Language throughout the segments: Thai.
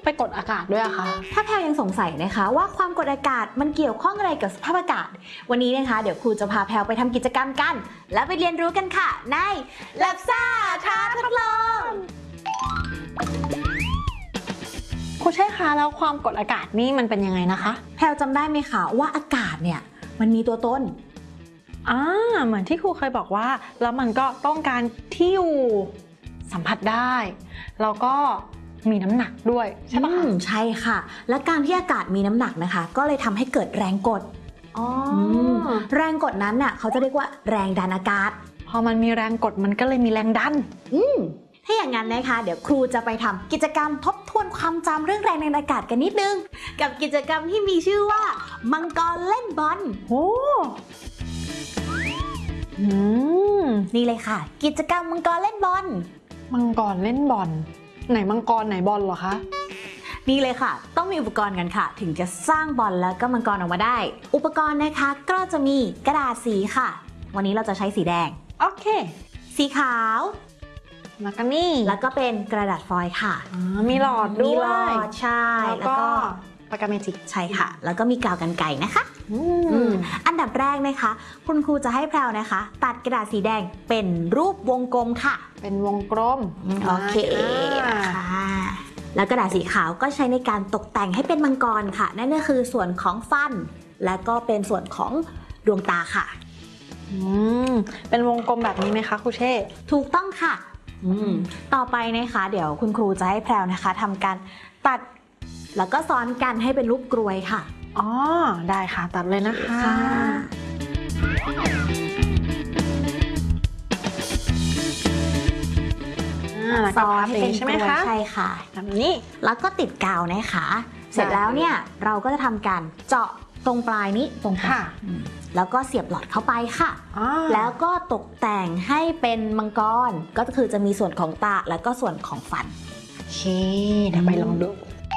ไปกดอากาศด้วยอะคะถ้าแพลยังสงสัยนะคะว่าความกดอากาศมันเกี่ยวข้องอะไรกับสภาพอากาศวันนี้นะคะเดี๋ยวครูจะพาแพลไปทำกิจกรรมกันและไปเรียนรู้กันค่ะใน Lab ซ่าท้าทดลองครูเช่คะแล้วความกดอากาศนี่มันเป็นยังไงนะคะแพลจำได้ไหมคะว่าอากาศเนี่ยมันมีตัวตนเหมือนที่ครูเคยบอกว่าแล้วมันก็ต้องการที่อยู่สัมผัสได้แล้วก็มีน้ำหนักด้วยใช่ปะคะใช่ค่ะและการที่อากาศมีน้ำหนักนะคะก็เลยทำให้เกิดแรงกดแรงกดนั้นน่ะเขาจะเรียกว่าแรงดันอากาศพอมันมีแรงกดมันก็เลยมีแรงดันถ้าอย่างนั้นนะคะเดี๋ยวครูจะไปทำกิจกรรมทบทวนความจำเรื่องแรงดันอากาศกันนิดนึงกับกิจกรรมที่มีชื่อว่ามังกรเล่นบอลนี่เลยค่ะกิจกรรมมังกรเล่นบอลมังกรเล่นบอลไหนมังกรไหนบอลเหรอคะนี่เลยค่ะต้องมีอุปกรณ์กันค่ะถึงจะสร้างบอลแล้วก็มังกรออกมาได้อุปกรณ์นะคะก็จะมีกระดาษสีค่ะวันนี้เราจะใช้สีแดงโอเคสีขาวแล้วก็นี่แล้วก็เป็นกระดาษฟอยล์ค่ะมีหลอดด้วยมีหลอดใช่แล้วก็ปากกาเมจิกใช่ค่ะแล้วก็มีกาวกรรไกรนะคะอันดับแรกนะคะคุณครูจะให้แพรวนะคะตัดกระดาษสีแดงเป็นรูปวงกลมค่ะเป็นวงกลมโอเคค่ะแล้วกระดาษสีขาวก็ใช้ในการตกแต่งให้เป็นมังกรค่ะนั่นก็คือส่วนของฟันและก็เป็นส่วนของดวงตาค่ะเป็นวงกลมแบบนี้ไหมคะครูเช่ถูกต้องค่ะต่อไปนะคะเดี๋ยวคุณครูจะให้แพรวนะคะทำการตัดแล้วก็ซ้อนกันให้เป็นรูปกรวยค่ะได้ค่ะตัดเลยนะคะซ้อนให้เป็นใช่ไหมคะใช่ค่ะแบบนี้แล้วก็ติดกาวนะคะเสร็จแล้วเนี่ยเราก็จะทำการเจาะตรงปลายนี้ตรงค่ะแล้วก็เสียบหลอดเข้าไปค่ะแล้วก็ตกแต่งให้เป็นมังกรก็คือจะมีส่วนของตาแล้วก็ส่วนของฟันโอเคเดี๋ยวไปลองดู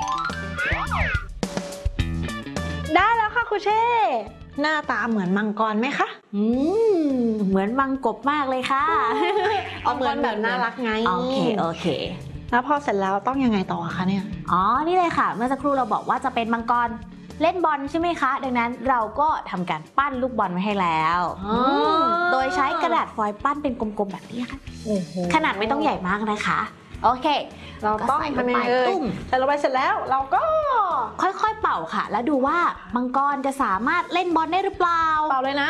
ได้แล้วค่ะครูเช่หน้าตาเหมือนมังกรไหมคะเหมือนมังกบมากเลยค่ะเหมือนแบบน่ารักไงโอเคแล้วพอเสร็จแล้วต้องยังไงต่อคะเนี่ยนี่เลยค่ะเมื่อสักครู่เราบอกว่าจะเป็นมังกรเล่นบอลใช่ไหมคะดังนั้นเราก็ทำการปั้นลูกบอลไว้ให้แล้วโดยใช้กระดาษฟอยล์ปั้นเป็นกลมๆแบบนี้ค่ะขนาดไม่ต้องใหญ่มากนะคะโอเคเราต้องทำยังไงแต่เราไปเสร็จแล้วเราก็ค่อยๆเป่าค่ะแล้วดูว่ามังกรจะสามารถเล่นบอลได้หรือเปล่าเป่าเลยนะ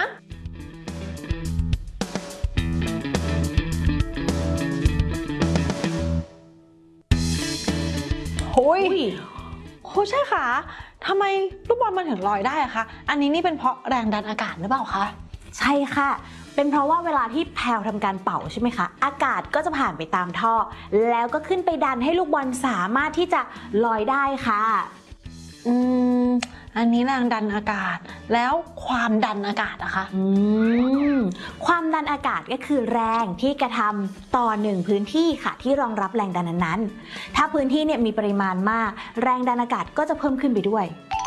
โอ้ยโอ้ใช่ค่ะทำไมลูกบอลมันถึงลอยได้อะคะอันนี้นี่เป็นเพราะแรงดันอากาศหรือเปล่าคะใช่ค่ะเป็นเพราะว่าเวลาที่แพลวทำการเป่าใช่ไหมคะอากาศก็จะผ่านไปตามท่อแล้วก็ขึ้นไปดันให้ลูกบอลสามารถที่จะลอยได้ค่ะอันนี้แรงดันอากาศแล้วความดันอากาศอะคะความดันอากาศก็คือแรงที่กระทำต่อ1พื้นที่ค่ะที่รองรับแรงดันนั้นๆถ้าพื้นที่เนี่ยมีปริมาณมากแรงดันอากาศก็จะเพิ่มขึ้นไปด้วย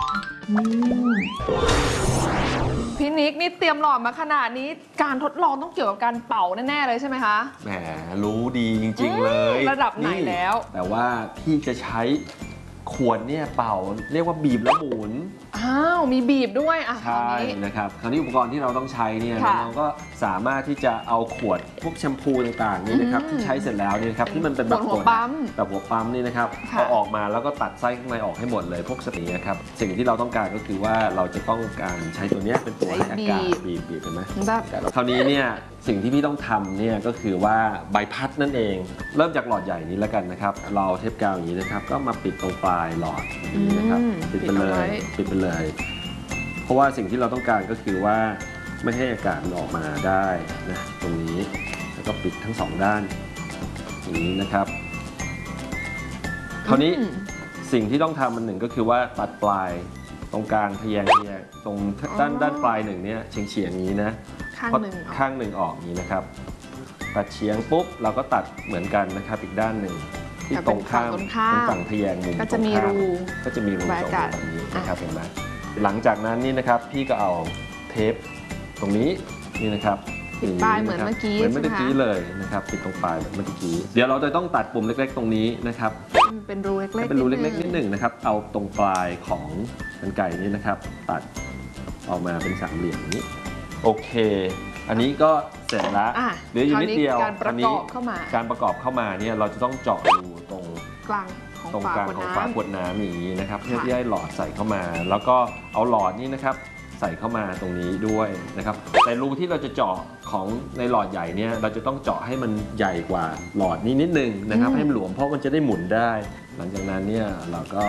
พี่นิกนี่เตรียมหลอดมาขนาดนี้การทดลองต้องเกี่ยวกับการเป่าแน่ๆเลยใช่ไหมคะแหมรู้ดีจริงๆเลยระดับไหนแล้วแต่ว่าพี่จะใช้ขวดเนี่ยเป่าเรียกว่าบีบแล้วหมุนมีบีบด้วยใช่นะครับคราวนี้อุปกรณ์ที่เราต้องใช้เนี่ยเราก็สามารถที่จะเอาขวดพวกแชมพูต่างๆนี่นะครับที่ใช้เสร็จแล้วเนี่ยครับที่มันเป็นแบบหัวปั๊มนี่นะครับเอาออกมาแล้วก็ตัดไส้ข้างในออกให้หมดเลยพวกสตรีนะครับสิ่งที่เราต้องการก็คือว่าเราจะต้องการใช้ตัวนี้เป็นตัวให้อากาศบีบเห็นไหมคราวนี้เนี่ยสิ่งที่พี่ต้องทำเนี่ยก็คือว่าใบพัดนั่นเองเริ่มจากหลอดใหญ่นี้แล้วกันนะครับเราเทปกาวอย่างนี้นะครับก็มาปิดตรงปลายหลอดนี้นะครับปิดไปเลยเพราะว่าสิ่งที่เราต้องการก็คือว่าไม่ให้อากาศมันออกมาได้นะตรงนี้แล้วก็ปิดทั้ง2ด้านอย่างนี้นะครับคราวนี้สิ่งที่ต้องทำมันหนึ่งก็คือว่าตัดปลายตรงกลางทะแยงตรงด้านปลายหนึ่งเนี่ยเฉียงนี้นะข้างหนึ่งออกนี้นะครับตัดเฉียงปุ๊บเราก็ตัดเหมือนกันนะครับอีกด้านหนึ่งที่ตรงข้ามเป็นฝั่งทะแยงมุมก็จะมีรูตรงแบบนี้นะครับเห็นไหมหลังจากนั้นนี่นะครับพี่ก็เอาเทปตรงนี้นี่นะครับปิดปลายเหมือนเมื่อกี้เหมือนเมื่อกี้เลยนะครับปิดตรงปลายแบบเมื่อกี้เดี๋ยวเราจะต้องตัดปุ่มเล็กๆตรงนี้นะครับเป็นรูเล็กๆเป็นรูเล็กๆนิดหนึ่งนะครับเอาตรงปลายของกรรไกรนี้นะครับตัดออกมาเป็นสามเหลี่ยมนี้โอเค อันนี้ก็เสร็จแล้วเหลืออยู่นิดเดียวการประกอบเข้ามาการประกอบเข้ามาเนี่ยเราจะต้องเจาะรูตรงกลางของตรงฝากลางขวดของน้ฝาขวดน้ำอย่างนี้นะครับเพื่อที่ให้หลอดใส่เข้ามา แล้วก็เอาหลอดนี้นะครับใส่เข้ามาตรงนี้ด้วยนะครับแต่รูที่เราจะเจาะของในหลอดใหญ่เนี่ยเราจะต้องเจาะให้มันใหญ่กว่าหลอดนี้นิดนึงนะครับให้มันหลวมเพราะมันจะได้หมุนได้ หลังจากนั้นเนี่ยเราก็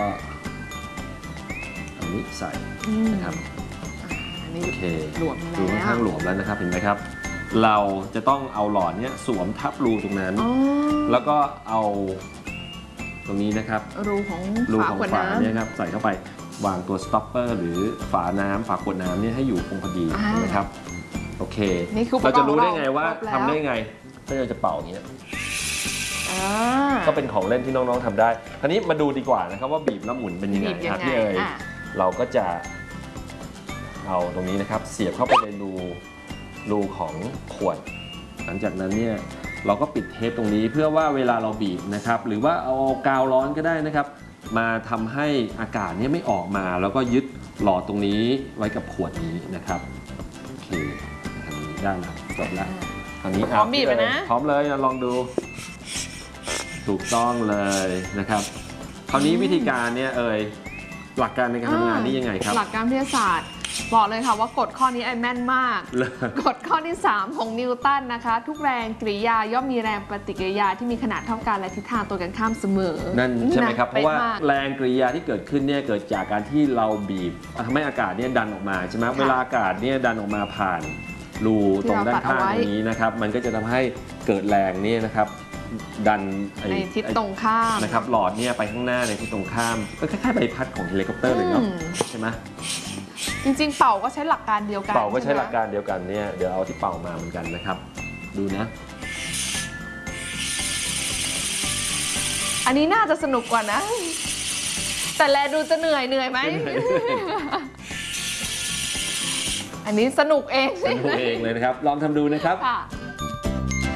อันนี้ใส่นะครับอันนี้โอเคหลวมแล้วดูค่อนข้างหลวมแล้วนะครับเห็นไหมครับ เราจะต้องเอาหลอดเนี้ยสวมทับรูตรงนั้นอ๋อแล้วก็เอาตรงนี้นะครับรูของรูฝาของขวดฝาน้ำเนี่ยครับใส่เข้าไปวางตัวสต็อปเปอร์หรือฝาน้ำฝาขวดน้ำเนี่ยให้อยู่คงพอดีนะครับโอเคนี่คือเราจะรู้ได้ไงว่าครบแล้วทำได้ไงถ้าเราจะเป่าอย่างเงี้ยอ่าก็เป็นของเล่นที่น้องๆทำได้คราวนี้มาดูดีกว่านะครับว่าบีบแล้วหมุนเป็นยังไงบีบยังครับไงพี่เอ๋ยอ่ะเราก็จะเอาตรงนี้นะครับเสียบเข้าไปในรูของขวด หลังจากนั้นเนี่ยเราก็ปิดเทปตรงนี้เพื่อว่าเวลาเราบีบนะครับหรือว่าเอากาวร้อนก็ได้นะครับมาทำให้อากาศเนี่ยไม่ออกมาแล้วก็ยึดหลอดตรงนี้ไว้กับขวดนี้นะครับโอเคทำนี้ได้แล้วจบแล้วอันนี้พร้อมบีบเลยนะพร้อมเลยลองดูถูกต้องเลยนะครับคราวนี้วิธีการเนี่ยหลักการในการทำงานนี่ยังไงครับหลักการวิทยาศาสตร์บอกเลยค่ะว่ากฎข้อนี้ไอ้แม่นมากเลยกฎข้อที่ 3 ของนิวตันนะคะ ทุกแรงกริยาย่อมมีแรงปฏิกิริยาที่มีขนาดเท่ากันและทิศทางตรงกันข้ามเสมอนั่นใช่ไหมครับเพราะว่าป๊มกแรงกริยาที่เกิดขึ้นเนี่ยเกิดจากการที่เราบีบทำให้อากาศเนี่ยดันออกมาใช่ไหมเวลาอากาศเนี่ยดันออกมาผ่านรูตรงด้านข้างตรงนี้นะครับมันก็จะทำให้เกิดแรงเนี่ยนะครับดันในทิศตรงข้ามนะครับหลอดเนี่ยไปข้างหน้าในทิศตรงข้ามก็คล้ายๆใบพัดของเฮลิคอปเตอร์เลยเนาะใช่ไหมจริงๆเป่าก็ใช้หลักการเดียวกันเป่าก็ใช้ไหมหลักการเดียวกันเนี่ยเดี๋ยวเอาที่เป่ามาเหมือนกันนะครับดูนะอันนี้น่าจะสนุกกว่านะ แต่แลดูจะเหนื่อยไหม อันนี้สนุกเองเป็นตัวเองเลยนะครับลองทำดูนะครับค่ะ